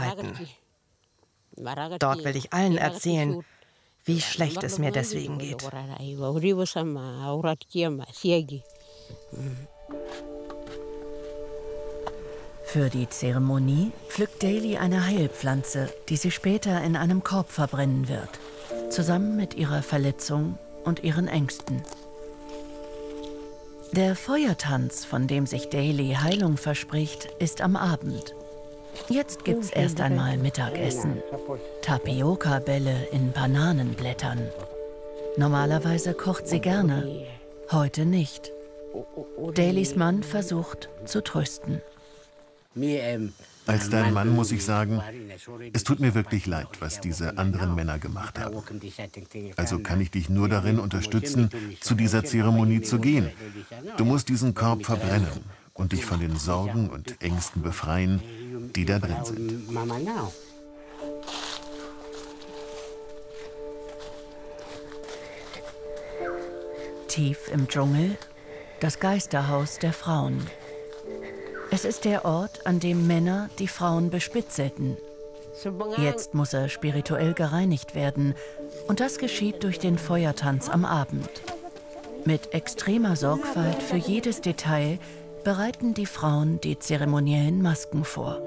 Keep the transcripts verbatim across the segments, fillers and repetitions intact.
vorbereiten. Dort will ich allen erzählen, wie schlecht es mir deswegen geht. Für die Zeremonie pflückt Daly eine Heilpflanze, die sie später in einem Korb verbrennen wird, zusammen mit ihrer Verletzung und ihren Ängsten. Der Feuertanz, von dem sich Daly Heilung verspricht, ist am Abend. Jetzt gibt's erst einmal Mittagessen. Tapioca-Bälle in Bananenblättern. Normalerweise kocht sie gerne, heute nicht. Dalys Mann versucht zu trösten. Als dein Mann muss ich sagen, es tut mir wirklich leid, was diese anderen Männer gemacht haben. Also kann ich dich nur darin unterstützen, zu dieser Zeremonie zu gehen. Du musst diesen Korb verbrennen und dich von den Sorgen und Ängsten befreien, die da drin sind. Tief im Dschungel, das Geisterhaus der Frauen. Es ist der Ort, an dem Männer die Frauen bespitzelten. Jetzt muss er spirituell gereinigt werden, und das geschieht durch den Feuertanz am Abend. Mit extremer Sorgfalt für jedes Detail bereiten die Frauen die zeremoniellen Masken vor.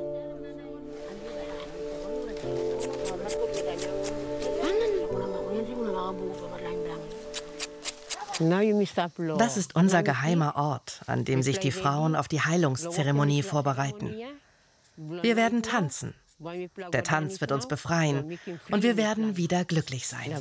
Das ist unser geheimer Ort, an dem sich die Frauen auf die Heilungszeremonie vorbereiten. Wir werden tanzen. Der Tanz wird uns befreien und wir werden wieder glücklich sein.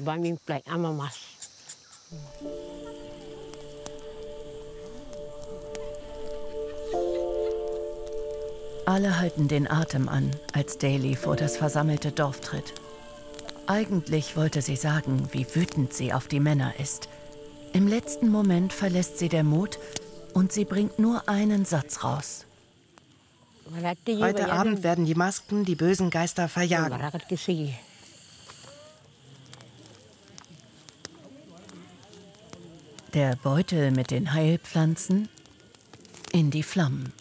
Alle halten den Atem an, als Daly vor das versammelte Dorf tritt. Eigentlich wollte sie sagen, wie wütend sie auf die Männer ist. Im letzten Moment verlässt sie der Mut und sie bringt nur einen Satz raus. Heute Abend werden die Masken die bösen Geister verjagen. Der Beutel mit den Heilpflanzen in die Flammen.